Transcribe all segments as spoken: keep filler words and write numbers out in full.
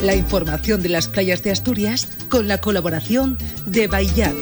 La información de las playas de Asturias con la colaboración de Baillat.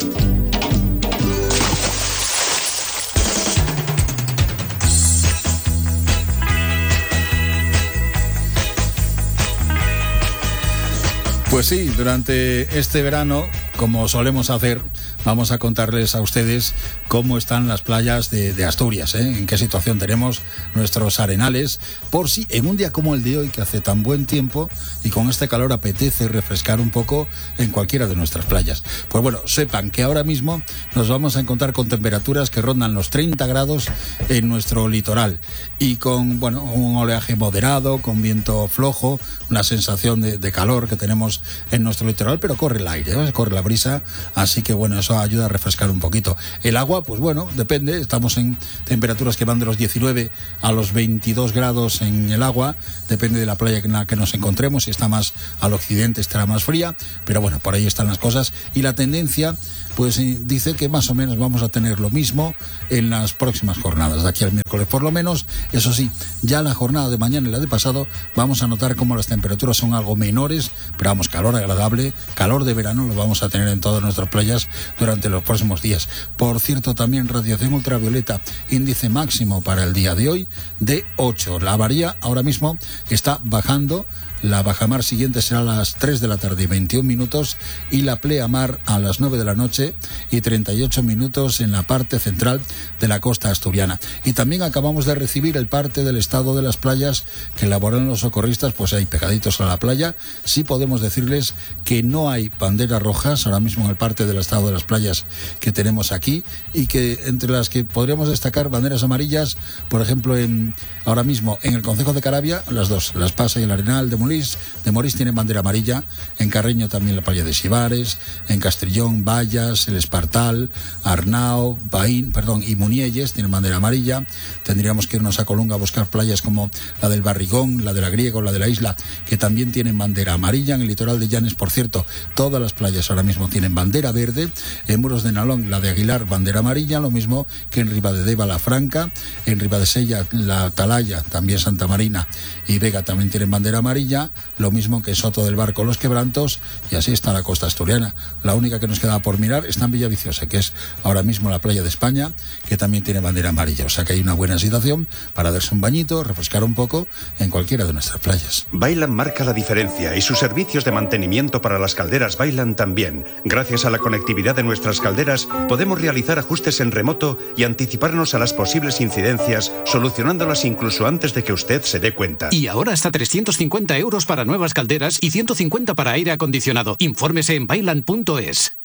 Pues sí, durante este verano, como solemos hacer, vamos a contarles a ustedes cómo están las playas de, de Asturias, ¿eh? En qué situación tenemos nuestros arenales, por si en un día como el de hoy, que hace tan buen tiempo y con este calor apetece refrescar un poco en cualquiera de nuestras playas. Pues bueno, sepan que ahora mismo nos vamos a encontrar con temperaturas que rondan los treinta grados en nuestro litoral y con, bueno, un oleaje moderado, con viento flojo, una sensación de, de calor que tenemos en nuestro litoral, pero corre el aire, ¿eh? Corre la brisa, así que bueno, eso ayuda a refrescar un poquito. El agua, pues bueno, depende, estamos en temperaturas que van de los diecinueve a los veintidós grados en el agua, depende de la playa en la que nos encontremos, si está más al occidente estará más fría, pero bueno, por ahí están las cosas y la tendencia pues dice que más o menos vamos a tener lo mismo en las próximas jornadas, de aquí al miércoles por lo menos. Eso sí, ya la jornada de mañana y la de pasado vamos a notar como las temperaturas son algo menores, pero vamos, calor agradable, calor de verano lo vamos a tener en todas nuestras playas durante los próximos días. Por cierto, también radiación ultravioleta, índice máximo para el día de hoy de ocho. La varía ahora mismo está bajando. La bajamar siguiente será a las tres de la tarde y veintiún minutos y la pleamar a las nueve de la noche y treinta y ocho minutos en la parte central de la costa asturiana. Y también acabamos de recibir el parte del estado de las playas que elaboraron los socorristas, pues ahí pegaditos a la playa. Sí podemos decirles que no hay banderas rojas ahora mismo en el parte del estado de las playas que tenemos aquí y que entre las que podríamos destacar banderas amarillas, por ejemplo, en ahora mismo en el concejo de Caravia, las dos, Las Pasas y el Arenal de Molís, de Morís tienen bandera amarilla, en Carreño también la playa de Sibares, en Castrillón, Vallas, El Espartal, Arnao, Baín, perdón, y Munielles tienen bandera amarilla. Tendríamos que irnos a Colunga a buscar playas como la del Barrigón, la de la Griega o la de la Isla, que también tienen bandera amarilla. En el litoral de Llanes, por cierto, todas las playas ahora mismo tienen bandera verde. En Muros de Nalón, la de Aguilar, bandera amarilla, lo mismo que en Ribadedeva, la Franca, en Ribadesella, la Atalaya, también Santa Marina y Vega también tienen bandera amarilla, lo mismo que Soto del Barco, Los Quebrantos, y así está la costa asturiana. La única que nos queda por mirar está en Villaviciosa, que es ahora mismo la playa de España, que también tiene bandera amarilla, o sea que hay una buena situación para darse un bañito, refrescar un poco en cualquiera de nuestras playas. Bailan marca la diferencia y sus servicios de mantenimiento para las calderas Bailan también. Gracias a la conectividad de nuestras calderas podemos realizar ajustes en remoto y anticiparnos a las posibles incidencias, solucionándolas incluso antes de que usted se dé cuenta. Y ahora hasta trescientos cincuenta euros para nuevas calderas y ciento cincuenta para aire acondicionado. Infórmese en bailan punto es.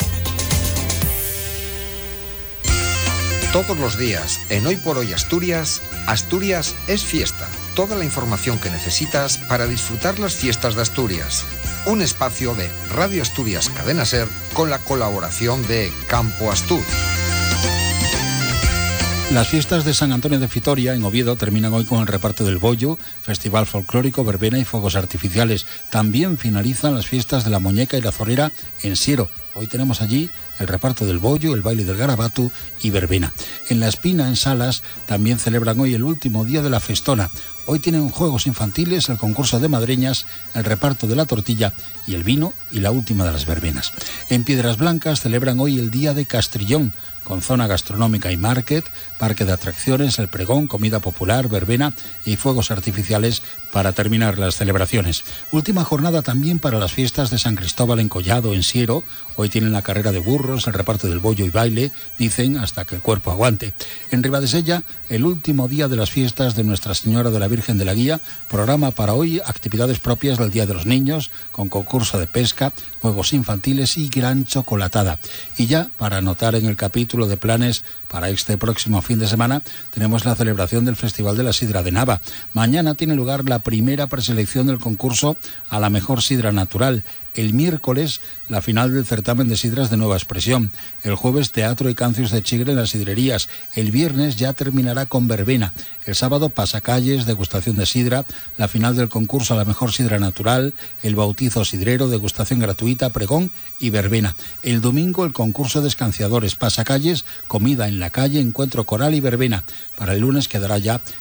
Todos los días, en Hoy por Hoy Asturias, Asturias es fiesta. Toda la información que necesitas para disfrutar las fiestas de Asturias. Un espacio de Radio Asturias Cadena Ser con la colaboración de Campo Astur. Las fiestas de San Antonio de Fitoria, en Oviedo, terminan hoy con el reparto del bollo, festival folclórico, verbena y fuegos artificiales. También finalizan las fiestas de la Muñeca y la Zorrera en Siero. Hoy tenemos allí el reparto del bollo, el baile del garabato y verbena. En La Espina, en Salas, también celebran hoy el último día de la festona. Hoy tienen juegos infantiles, el concurso de madreñas, el reparto de la tortilla y el vino y la última de las verbenas. En Piedras Blancas celebran hoy el Día de Castrillón, con zona gastronómica y market, parque de atracciones, el pregón, comida popular, verbena y fuegos artificiales para terminar las celebraciones. Última jornada también para las fiestas de San Cristóbal en Collado, en Siero. Hoy tienen la carrera de burros, el reparto del bollo y baile, dicen, hasta que el cuerpo aguante. En Ribadesella, el último día de las fiestas de Nuestra Señora de la Virgen de la Guía, programa para hoy actividades propias del Día de los Niños, con concurso de pesca, juegos infantiles y gran chocolatada. Y ya, para anotar en el capítulo de planes para este próximo fin de semana, tenemos la celebración del Festival de la Sidra de Nava. Mañana tiene lugar la primera preselección del concurso a la mejor sidra natural. El miércoles, la final del certamen de sidras de Nueva Expresión. El jueves, teatro y cancios de chigre en las sidrerías. El viernes ya terminará con verbena. El sábado, pasacalles, degustación de sidra, la final del concurso a la mejor sidra natural, el bautizo sidrero, degustación gratuita, pregón y verbena. El domingo, el concurso de escanciadores, pasacalles, comida en la calle, encuentro coral y verbena. Para el lunes quedará ya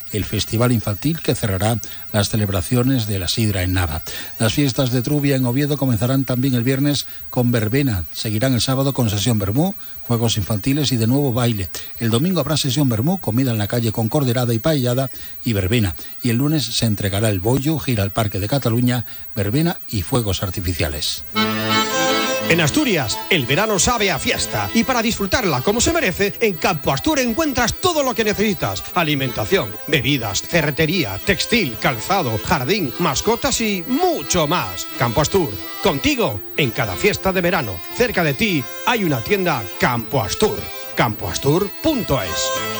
el Festival Infantil que cerrará las celebraciones de la Sidra en Nava. Las fiestas de Trubia en Oviedo comenzarán también el viernes con verbena. Seguirán el sábado con sesión vermú, juegos infantiles y de nuevo baile. El domingo habrá sesión vermú, comida en la calle con corderada y paellada y verbena. Y el lunes se entregará el bollo, gira al Parque de Cataluña, verbena y fuegos artificiales. En Asturias, el verano sabe a fiesta y para disfrutarla como se merece, en Campo Astur encuentras todo lo que necesitas. Alimentación, bebidas, ferretería, textil, calzado, jardín, mascotas y mucho más. Campo Astur, contigo en cada fiesta de verano. Cerca de ti hay una tienda Campo Astur. campo astur punto es.